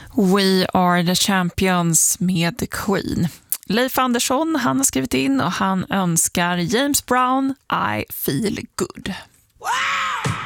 We are the champions med Queen. Leif Andersson, han har skrivit in och han önskar James Brown I feel good. Wow!